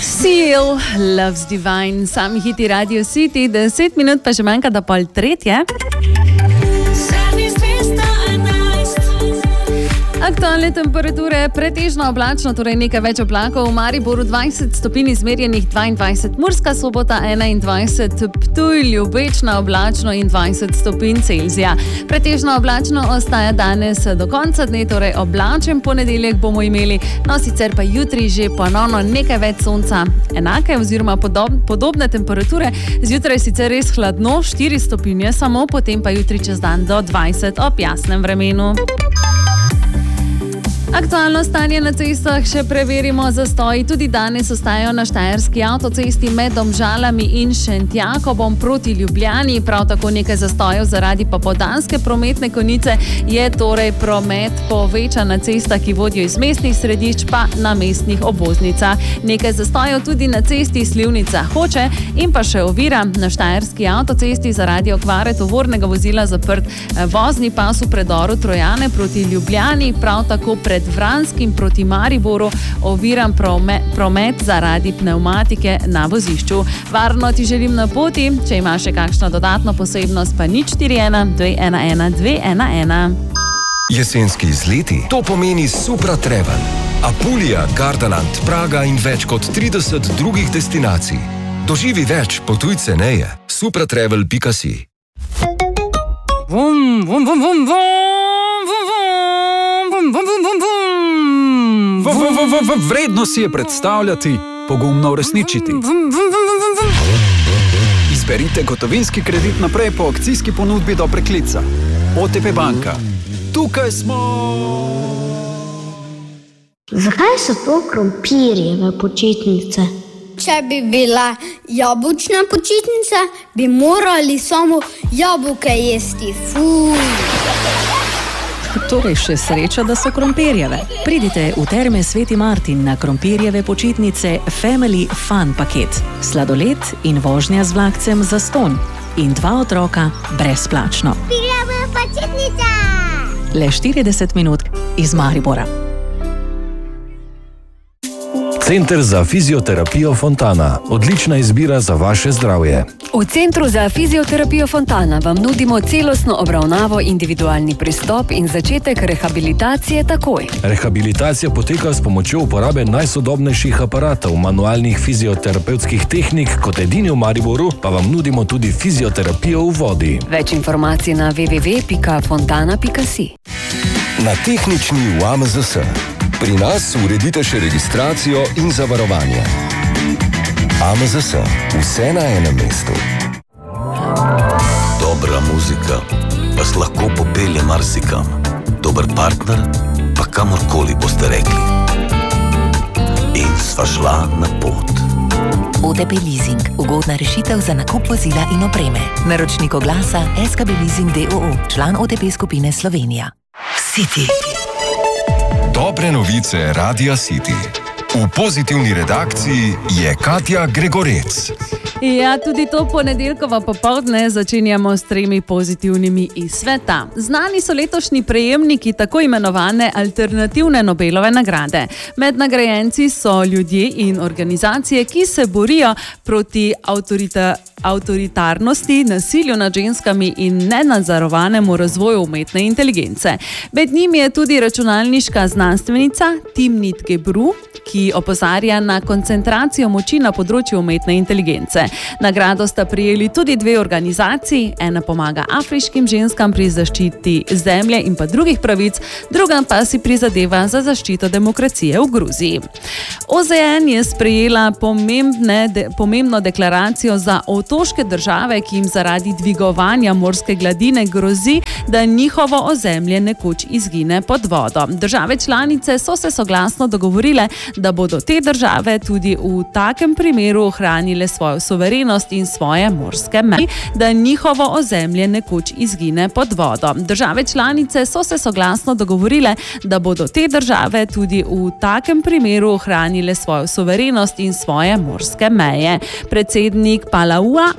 Seal, Love's Divine, sami hiti Radio City, 10 minut pa še manjka do 2:30. Aktualne temperature, pretežno oblačno, torej nekaj več oblakov, v Mariboru 20 stopinj izmerjenih, 22, Murska Sobota 21, Ptuj, Ljubečna oblačno in 20 stopinj Celzija. Pretežno oblačno ostaja danes do konca dne, torej oblačen ponedeljek bomo imeli, no sicer pa jutri že ponovno nekaj več sonca, enake oziroma podobne temperature, zjutraj sicer res hladno, 4 stopinje samo, potem pa jutri čez dan do 20 ob jasnem vremenu. Aktualno stanje na cestah še preverimo, zastoji tudi danes ostajajo na štajerski avtocesti med Domžalami in Šentjakobom proti Ljubljani, prav tako nekaj zastojev zaradi popoldanske prometne konice je torej promet povečan na cestah, ki vodijo iz mestnih središč pa na mestnih obvoznicah. Nekaj zastojev tudi na cesti Slivnica-Hoče in pa še ovira na štajerski avtocesti zaradi okvare tovornega vozila zaprt vozni pas v predoru Trojane proti Ljubljani, prav tako pred Vranskim proti Mariboru oviran promet zaradi pnevmatike na vozišču. Varno ti želim na poti, če imaš še kakšno dodatno posebnost, pa 041 211 211. Jesenski izleti, to pomeni Supra Travel. Apulija, Gardaland, Praga in več kot 30 drugih destinacij. Doživi več, potuj ceneje. supratravel.si. Vredno si je predstavljati, pogumno uresničiti. Izberite gotovinski kredit naprej po akcijski ponudbi do preklica. OTP banka. Tukaj smo! Zakaj so to krompirjeve počitnice? Če bi bila jabolčna počitnica, bi morali samo jabolke jesti. Torej še sreča, da so krompirjeve. Pridite v Terme Sveti Martin na krompirjeve počitnice Family Fun paket. Sladoled in vožnja z vlakcem zastonj. In 2 otroka brezplačno. Krompirjeva počitnica! Le 40 minut iz Maribora. Center za fizioterapijo Fontana. Odlična izbira za vaše zdravje. V Centru za fizioterapijo Fontana vam nudimo celostno obravnavo, individualni pristop in začetek rehabilitacije takoj. Rehabilitacija poteka s pomočjo uporabe najsodobnejših aparatov, manualnih fizioterapevtskih tehnik, kot edini v Mariboru pa vam nudimo tudi fizioterapijo v vodi. Več informacij na www.fontana.si. Na tehnični v AMZS. Pri nas uredite še registracijo in zavarovanje. AMZS. Vse na enem mestu. Dobra muzika vas lahko popelje marsikam. Dober partner pa kamorkoli boste rekli. In sva šla na pot. OTP Leasing. Ugodna rešitev za nakup vozila in opreme. Naročnik oglasa SKB Leasing d.o.o. Član OTP skupine Slovenija. City. Dobre novice Radia City. V pozitivni redakciji je Katja Gregorec. Ja, tudi to ponedeljkovo popoldne začenjamo s 3 pozitivnimi iz sveta. Znani so letošnji prejemniki tako imenovane alternativne Nobelove nagrade. Med nagrajenci so ljudje in organizacije, ki se borijo proti avtoritarnosti, nasilju nad ženskami in nenadzorovanemu razvoju umetne inteligence. Med njimi je tudi računalniška znanstvenica Timnit Gebru, ki opozarja na koncentracijo moči na področju umetne inteligence. Nagrado sta prijeli tudi 2 organizaciji, ena pomaga afriškim ženskam pri zaščiti zemlje in pa drugih pravic, druga pa si prizadeva za zaščito demokracije v Gruziji. OZN je sprejela pomembno deklaracijo za otoške države, ki jim zaradi dvigovanja morske gladine grozi, da njihovo ozemlje nekoč izgine pod vodo. Države članice so se soglasno dogovorile, da bodo te države tudi v takem primeru ohranile svojo suverenost in svoje morske meje, da njihovo ozemlje nekoč izgine pod vodo. Države članice so se soglasno dogovorile, da bodo te države tudi v takem primeru ohranile svojo suverenost in svoje morske meje. Predsednik Palaua